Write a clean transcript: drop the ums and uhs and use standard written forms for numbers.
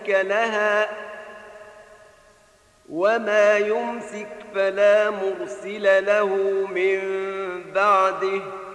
شريك لها وما يمسك فلا مرسل له من بعده